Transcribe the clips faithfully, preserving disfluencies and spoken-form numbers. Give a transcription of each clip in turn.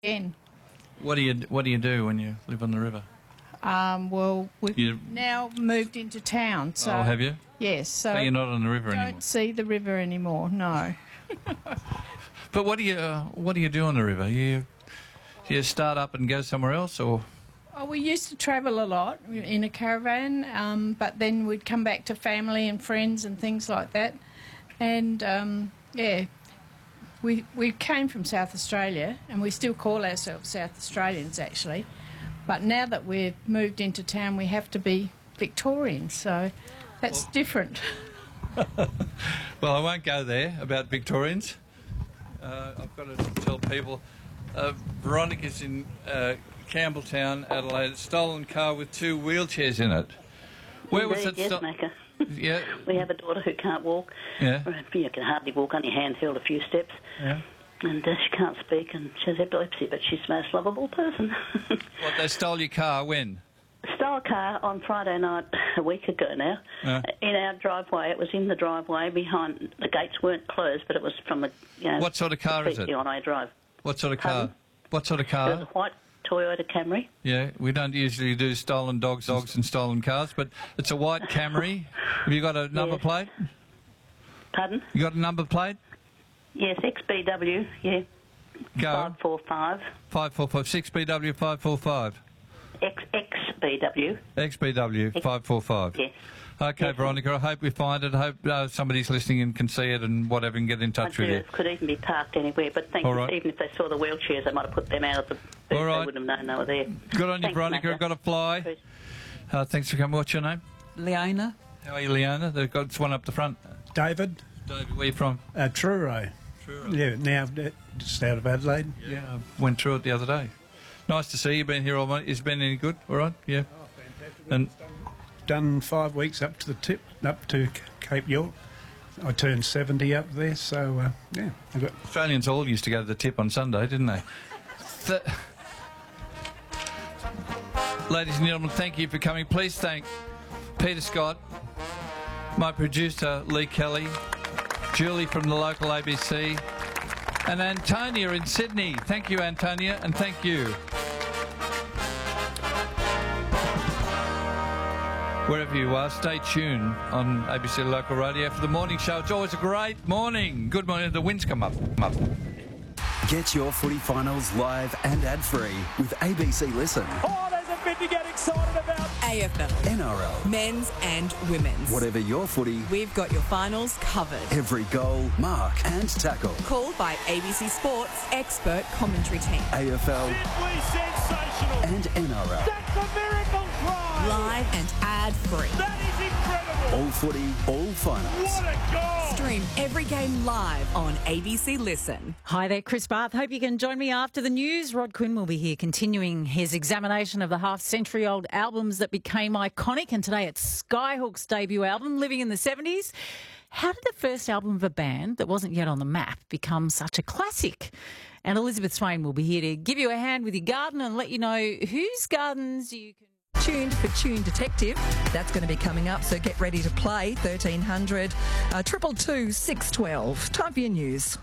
again. What do you What do you do when you live on the river? Um, well, we've You- now moved into town, so... oh, have you? Yes, so... So you're not on the river don't anymore. see the river anymore, no. But what do you uh, What do you do on the river? You you start up and go somewhere else, or Oh, we used to travel a lot in a caravan, um, but then we'd come back to family and friends and things like that. And, um, yeah, we, we came from South Australia, and we still call ourselves South Australians, actually. But now that we've moved into town, we have to be Victorians, so that's well, different. Well, I won't go there about Victorians. Uh, I've got to tell people, uh, Veronica's in uh, Campbelltown, Adelaide, a stolen car with two wheelchairs in it. Where Indeed, was it? yes, Sto- Macca. Yeah. We have a daughter who can't walk. Yeah. You can hardly walk, only handheld a few steps. Yeah. And uh, she can't speak, and she has epilepsy, but she's the most lovable person. What, they stole your car when? Stole a car on Friday night a week ago now. Uh. In our driveway. It was in the driveway behind. The gates weren't closed, but it was from a, you know... What sort of car is it? On our drive. What sort of car? Pardon? What sort of It was car? a white Toyota Camry. Yeah, we don't usually do stolen dogs, dogs and stolen cars, but it's a white Camry. Have you got a number Yes. plate? Pardon? You got a number plate? Yes, X B W, yeah. Go. five four five. five four five. six B W five four five. X X B W. X B W five four five. Yes. Okay, Yes. Veronica, I hope we find it. I hope uh, somebody's listening and can see it and whatever and get in touch with you. It could even be parked anywhere, but thank All you. right. Even if they saw the wheelchairs, they might have put them out of the... They, All right. they wouldn't have known they were there. Good on you, Thanks, Veronica. Macca. I've got to fly. Uh, thanks for coming. What's your name? Leona. How are you, Leona? They've got one up the front. David, David, where are you from? uh, Truro. Truro. Yeah, now uh, just out of Adelaide. Yeah, I went through it the other day. Nice to see you. Been here all month. Has it been any good? All right? Yeah. Oh, fantastic. And Done five weeks up to the tip, up to C- Cape York. I turned seventy up there, so uh, yeah. I got Australians all used to go to the tip on Sunday, didn't they? Th- Ladies and gentlemen, thank you for coming. Please thank Peter Scott, my producer Lee Kelly, Julie from the local A B C, and Antonia in Sydney. Thank you, Antonia, and thank you. Wherever you are, stay tuned on A B C Local Radio for the morning show. It's always a great morning. Good morning. The winds come up. up. Get your footy finals live and ad-free with A B C Listen. Oh, there's a bit to get excited about. A F L. N R L. Men's and women's. Whatever your footy, We've got your finals covered. every goal, mark and tackle. Called by A B C Sports expert commentary team. A F L Simply sensational. and N R L. That's a miracle try. Live and ad-free. That is incredible. All footy, all finals. What a goal. Stream every game live on A B C Listen. Hi there, Chris Barth. Hope you can join me after the news. Rod Quinn will be here continuing his examination of the half-century-old albums that became iconic. And today it's Skyhook's debut album, Living in the seventies. How did the first album of a band that wasn't yet on the map become such a classic? And Elizabeth Swain will be here to give you a hand with your garden and let you know whose gardens you can... Tuned for Tune Detective. That's going to be coming up, so get ready to play. thirteen hundred, uh, triple two, six twelve. Time for your news.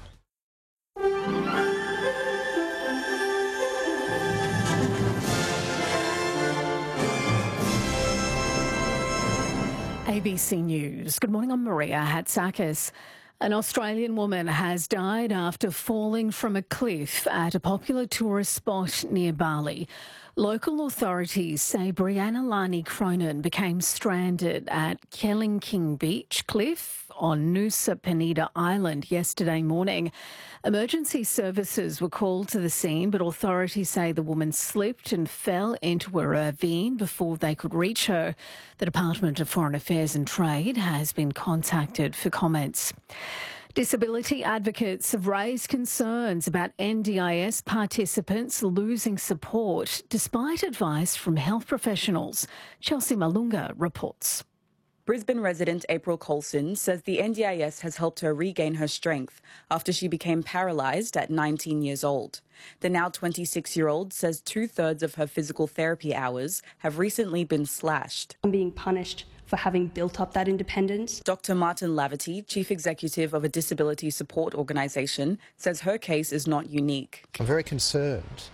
A B C News. Good morning, I'm Maria Hatzakis. An Australian woman has died after falling from a cliff at a popular tourist spot near Bali. Local authorities say Brianna Lani Cronin became stranded at Kelingking Beach Cliff on Nusa Penida Island yesterday morning. Emergency services were called to the scene, but authorities say the woman slipped and fell into a ravine before they could reach her. The Department of Foreign Affairs and Trade has been contacted for comments. Disability advocates have raised concerns about N D I S participants losing support despite advice from health professionals. Chelsea Malunga reports. Brisbane resident April Colson says the N D I S has helped her regain her strength after she became paralysed at nineteen years old. The now twenty-six-year-old says two-thirds of her physical therapy hours have recently been slashed. I'm being punished for having built up that independence. Doctor Martin Laverty, chief executive of a disability support organisation, says her case is not unique. I'm very concerned